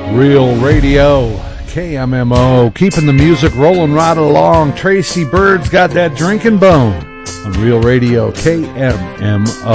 Real Radio, KMMO, keeping the music rolling right along. Tracy Bird's got that drinking bone on Real Radio, KMMO.